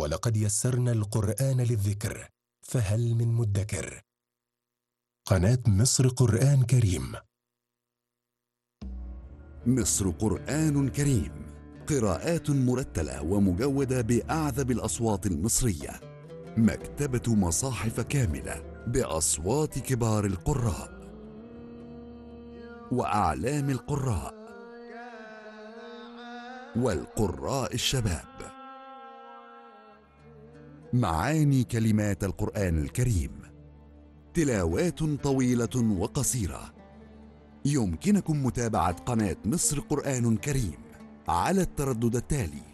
ولقد يسرنا القرآن للذكر فهل من مدكر. قناة مصر قرآن كريم. مصر قرآن كريم، قراءات مرتلة ومجودة بأعذب الأصوات المصرية. مكتبة مصاحف كاملة بأصوات كبار القراء وأعلام القراء والقراء الشباب. معاني كلمات القرآن الكريم، تلاوات طويلة وقصيرة. يمكنكم متابعة قناة مصر قرآن كريم على التردد التالي